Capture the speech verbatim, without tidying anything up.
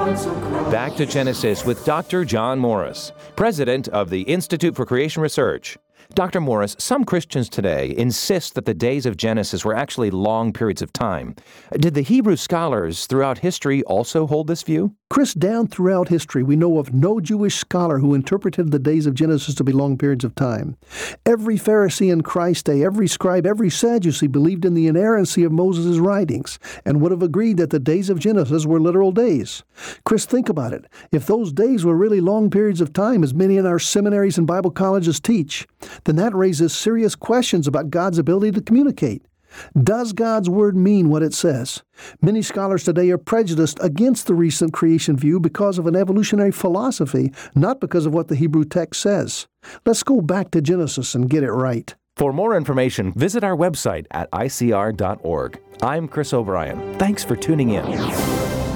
Back to Genesis with Doctor John Morris, president of the Institute for Creation Research. Doctor Morris, some Christians today insist that the days of Genesis were actually long periods of time. Did the Hebrew scholars throughout history also hold this view? Chris, down throughout history, we know of no Jewish scholar who interpreted the days of Genesis to be long periods of time. Every Pharisee in Christ's day, every scribe, every Sadducee believed in the inerrancy of Moses' writings and would have agreed that the days of Genesis were literal days. Chris, think about it. If those days were really long periods of time, as many in our seminaries and Bible colleges teach, then that raises serious questions about God's ability to communicate. Does God's Word mean what it says? Many scholars today are prejudiced against the recent creation view because of an evolutionary philosophy, not because of what the Hebrew text says. Let's go back to Genesis and get it right. For more information, visit our website at I C R dot org. I'm Chris O'Brien. Thanks for tuning in.